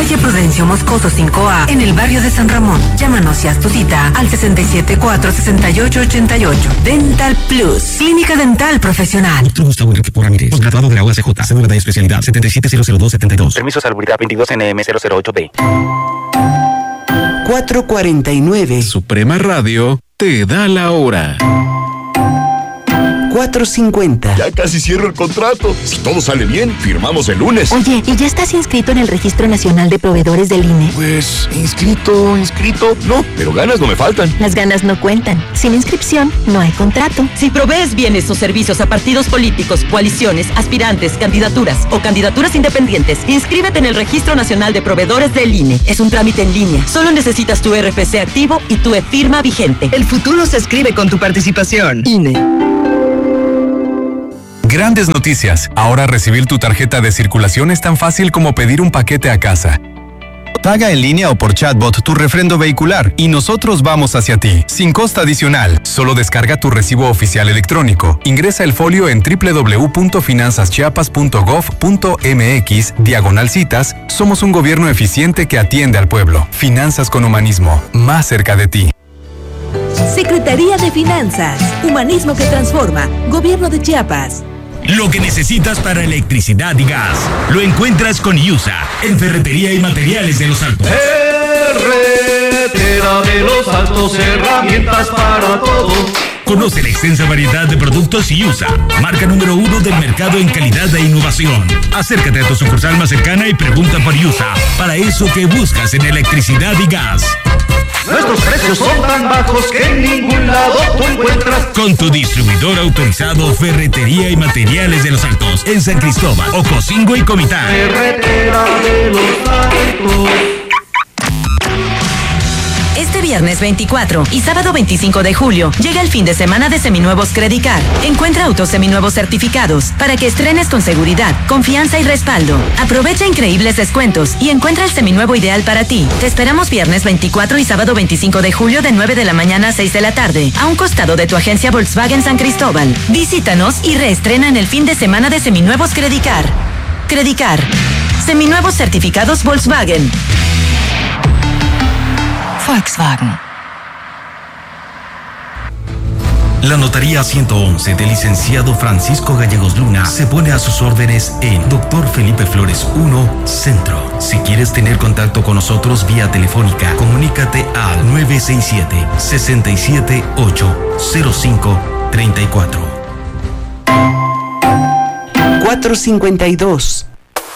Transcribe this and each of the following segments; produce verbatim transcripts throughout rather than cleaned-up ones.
Calle Prudencio Moscoso cinco A, en el barrio de San Ramón. Llámanos y haz tu cita al sesenta y siete cuatro, sesenta y ocho ochenta y ocho. Dental Plus, clínica dental profesional. Doctor Gustavo Enrique Ramírez, posgraduado de la U A C J, cédula de especialidad setenta y siete cero cero dos setenta y dos. Permiso de salubridad veintidós N M cero cero ocho B. cuatro cuarenta y nueve. Suprema Radio te da la hora. cuatro cincuenta. Ya casi cierro el contrato. Si todo sale bien, firmamos el lunes. Oye, ¿y ya estás inscrito en el Registro Nacional de Proveedores del I N E? Pues, inscrito, inscrito, no, pero ganas no me faltan. Las ganas no cuentan. Sin inscripción, no hay contrato. Si provees bienes o servicios a partidos políticos, coaliciones, aspirantes, candidaturas o candidaturas independientes, inscríbete en el Registro Nacional de Proveedores del I N E. Es un trámite en línea. Solo necesitas tu R F C activo y tu e-firma vigente. El futuro se escribe con tu participación. I N E. Grandes noticias. Ahora recibir tu tarjeta de circulación es tan fácil como pedir un paquete a casa. Paga en línea o por chatbot tu refrendo vehicular y nosotros vamos hacia ti, sin costo adicional. Solo descarga tu recibo oficial electrónico. Ingresa el folio en doble u doble u doble u punto finanzas chiapas punto gov punto m x diagonal citas. Somos un gobierno eficiente que atiende al pueblo. Finanzas con humanismo, más cerca de ti. Secretaría de Finanzas, Humanismo que transforma, Gobierno de Chiapas. Lo que necesitas para electricidad y gas lo encuentras con IUSA, en Ferretería y Materiales de Los Altos. Ferretera de Los Altos, herramientas para todo. Conoce la extensa variedad de productos IUSA, marca número uno del mercado en calidad e innovación. Acércate a tu sucursal más cercana y pregunta por IUSA, para eso que buscas en electricidad y gas. Nuestros precios son tan bajos que en ningún lado tú encuentras. Con tu distribuidor autorizado Ferretería y Materiales de Los Altos, en San Cristóbal, Ocosingo y Comitán. Ferretera de Los Altos. Este viernes veinticuatro y sábado veinticinco de julio llega el fin de semana de Seminuevos Credicar. Encuentra autos seminuevos certificados para que estrenes con seguridad, confianza y respaldo. Aprovecha increíbles descuentos y encuentra el seminuevo ideal para ti. Te esperamos viernes veinticuatro y sábado veinticinco de julio de nueve de la mañana a seis de la tarde, a un costado de tu agencia Volkswagen San Cristóbal. Visítanos y reestrena en el fin de semana de Seminuevos Credicar. Credicar. Seminuevos certificados Volkswagen. Volkswagen. La Notaría ciento once del licenciado Francisco Gallegos Luna se pone a sus órdenes en Doctor Felipe Flores uno, Centro. Si quieres tener contacto con nosotros vía telefónica, comunícate al nueve seis siete, seis siete ocho, cero cinco tres cuatro. cuatro cincuenta y dos.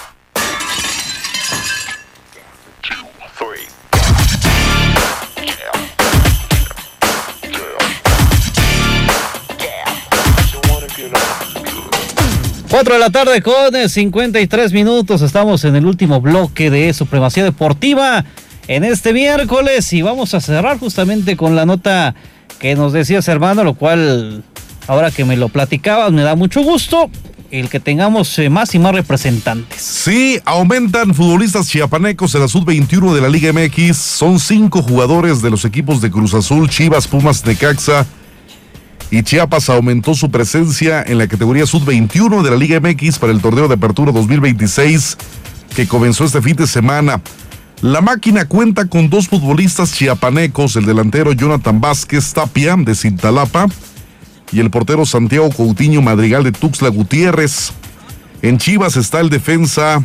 cuatro de la tarde con cincuenta y tres minutos. Estamos en el último bloque de Supremacía Deportiva en este miércoles y vamos a cerrar justamente con la nota que nos decías, hermano, lo cual ahora que me lo platicabas me da mucho gusto el que tengamos eh, más y más representantes. Sí, aumentan futbolistas chiapanecos en la sub veintiuno de la Liga M X. Son cinco jugadores de los equipos de Cruz Azul, Chivas, Pumas, Necaxa y Chiapas. Aumentó su presencia en la categoría sub veintiuno de la Liga M X para el torneo de apertura dos mil veintiséis que comenzó este fin de semana. La máquina cuenta con dos futbolistas chiapanecos, el delantero Jonathan Vázquez Tapia de Cintalapa y el portero Santiago Coutinho Madrigal de Tuxtla Gutiérrez. En Chivas está el defensa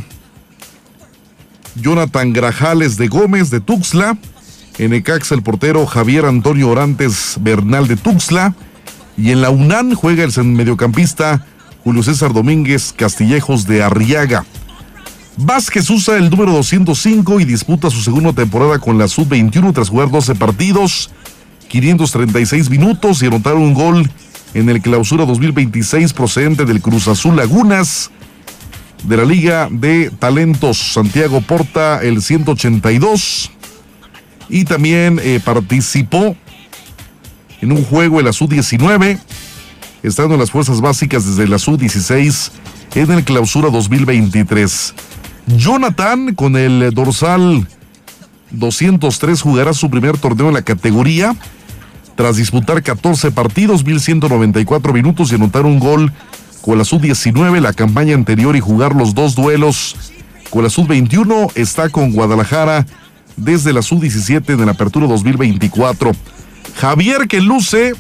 Jonathan Grajales de Gómez de Tuxtla. En Necaxa el portero Javier Antonio Orantes Bernal de Tuxtla. Y en la UNAM juega el mediocampista Julio César Domínguez Castillejos de Arriaga. Vázquez usa el número doscientos cinco y disputa su segunda temporada con la sub veintiuno tras jugar doce partidos, quinientos treinta y seis minutos y anotar un gol en el Clausura dos mil veintiséis procedente del Cruz Azul Lagunas de la Liga de Talentos. Santiago porta el ciento ochenta y dos y también eh, participó en un juego en la sub diecinueve, estando en las fuerzas básicas desde la sub dieciséis en el Clausura dos mil veintitrés. Jonathan, con el dorsal doscientos tres, jugará su primer torneo en la categoría tras disputar catorce partidos, mil ciento noventa y cuatro minutos y anotar un gol con la sub diecinueve, la campaña anterior, y jugar los dos duelos con la sub veintiuno, está con Guadalajara desde la sub diecisiete en la apertura dos mil veinticuatro. Javier, que luce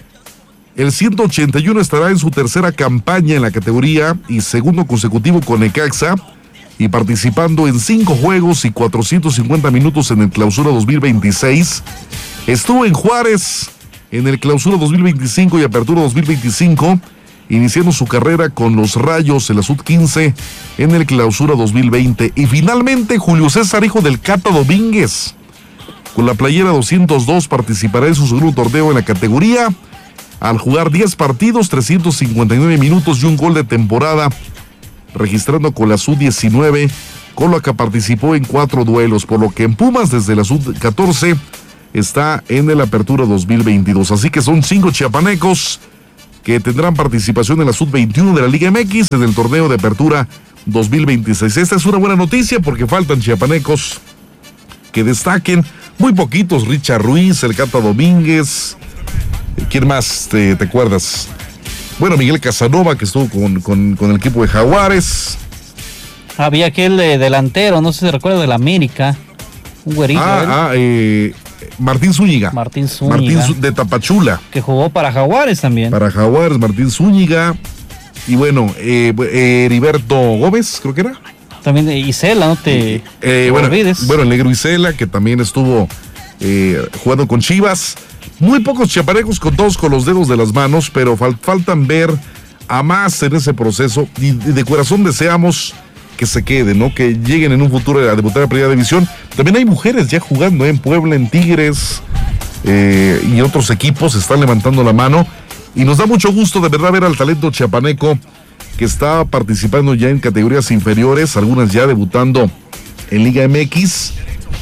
el ciento ochenta y uno, estará en su tercera campaña en la categoría y segundo consecutivo con Necaxa, y participando en cinco juegos y cuatrocientos cincuenta minutos en el Clausura dos mil veintiséis. Estuvo en Juárez en el Clausura dos mil veinticinco y Apertura dos mil veinticinco, iniciando su carrera con los Rayos en la sub quince en el Clausura dos mil veinte. Y finalmente Julio César, hijo del Cata Domínguez, con la playera doscientos dos, participará en su segundo torneo en la categoría al jugar diez partidos, trescientos cincuenta y nueve minutos y un gol de temporada, registrando con la sub diecinueve, con la que participó en cuatro duelos, por lo que en Pumas desde la sub catorce está en el Apertura dos mil veintidós. Así que son cinco chiapanecos que tendrán participación en la sub veintiuno de la Liga M X en el torneo de Apertura dos mil veintiséis. Esta es una buena noticia porque faltan chiapanecos que destaquen, muy poquitos. Richard Ruiz, el Cata Domínguez, ¿quién más te, te acuerdas? Bueno, Miguel Casanova, que estuvo con, con, con el equipo de Jaguares. Había aquel eh, delantero, no sé si se recuerda, de la América, un güerito. Ah, ah eh, Martín Zúñiga. Martín Zúñiga. Martín de Tapachula. Que jugó para Jaguares también. Para Jaguares, Martín Zúñiga. Y bueno, eh, eh, Heriberto Gómez, creo que era. También Isela, no te eh, bueno, olvides. Bueno, el negro Isela, que también estuvo eh, jugando con Chivas. Muy pocos chiapanecos contados con los dedos de las manos, pero fal- faltan ver a más en ese proceso. Y, y de corazón deseamos que se queden, ¿no? Que lleguen en un futuro a debutar en Primera División. También hay mujeres ya jugando, ¿eh? En Puebla, en Tigres eh, y otros equipos están levantando la mano. Y nos da mucho gusto de verdad ver al talento chiapaneco que está participando ya en categorías inferiores, algunas ya debutando en Liga M X.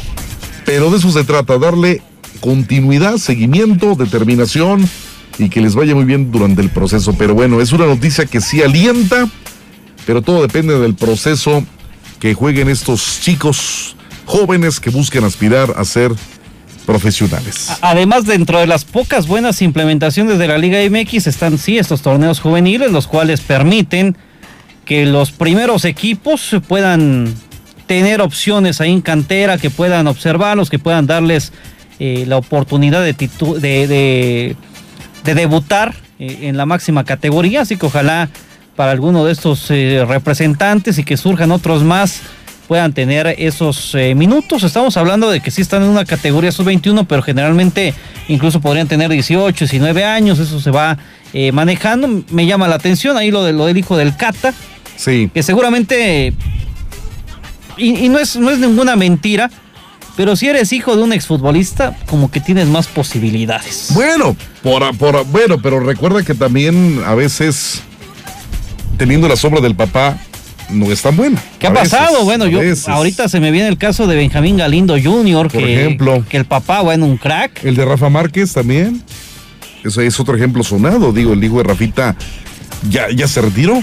Pero de eso se trata, darle continuidad, seguimiento, determinación y que les vaya muy bien durante el proceso. Pero bueno, es una noticia que sí alienta, pero todo depende del proceso que jueguen estos chicos jóvenes que busquen aspirar a ser profesionales. Además, dentro de las pocas buenas implementaciones de la Liga M X están sí estos torneos juveniles, los cuales permiten que los primeros equipos puedan tener opciones ahí en cantera, que puedan observarlos, que puedan darles eh, la oportunidad de, titu- de, de, de debutar eh, en la máxima categoría, así que ojalá para alguno de estos eh, representantes y que surjan otros más puedan tener esos eh, minutos. Estamos hablando de que sí están en una categoría sub veintiuno, pero generalmente incluso podrían tener dieciocho, diecinueve años, eso se va eh, manejando. Me llama la atención ahí lo, de, lo del hijo del Cata, sí, que seguramente, y, y no es, no es ninguna mentira, pero si eres hijo de un exfutbolista, como que tienes más posibilidades. Bueno, por, por, bueno, pero recuerda que también a veces, teniendo la sombra del papá, no es tan buena. ¿Qué ha veces, pasado? Bueno, yo veces. ahorita se me viene el caso de Benjamín Galindo junior Por que, ejemplo. que el papá, bueno, un crack. El de Rafa Márquez también. Eso es otro ejemplo sonado. Digo, el hijo de Rafita ya, ya se retiró.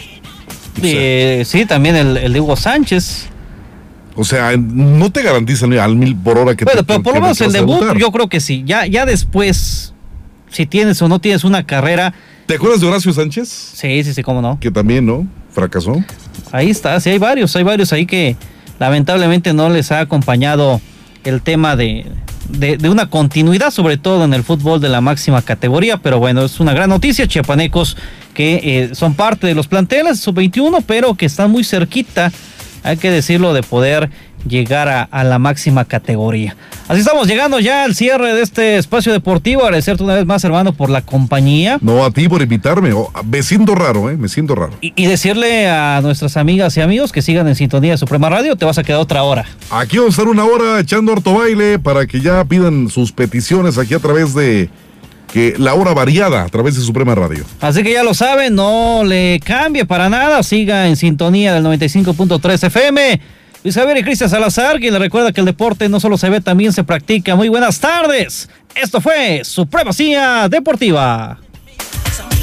Eh, sí, también el, el de Hugo Sánchez. O sea, no te garantizan al mil por hora que bueno, te pero por lo menos el debut, yo creo que sí. Ya, ya después, si tienes o no tienes una carrera. ¿Te acuerdas de Horacio Sánchez? Sí, sí, sí, cómo no. Que también, ¿no? Fracasó. Ahí está, sí, hay varios, hay varios ahí que lamentablemente no les ha acompañado el tema de, de, de una continuidad, sobre todo en el fútbol de la máxima categoría. Pero bueno, es una gran noticia, chiapanecos que eh, son parte de los planteles sub veintiuno, pero que están muy cerquita, hay que decirlo, de poder llegar a, a la máxima categoría. Así estamos llegando ya al cierre de este espacio deportivo. Agradecerte una vez más, hermano, por la compañía. No, a ti por invitarme. Oh, me siento raro, ¿eh? Me siento raro. Y, y decirle a nuestras amigas y amigos que sigan en sintonía de Suprema Radio. Te vas a quedar otra hora. Aquí vamos a estar una hora echando harto baile para que ya pidan sus peticiones aquí a través de que la hora variada, a través de Suprema Radio. Así que ya lo saben, no le cambie para nada. Siga en sintonía del noventa y cinco punto tres F M. Luis Javier y Cristian Salazar, quien le recuerda que el deporte no solo se ve, también se practica. Muy buenas tardes. Esto fue Supremacía Deportiva.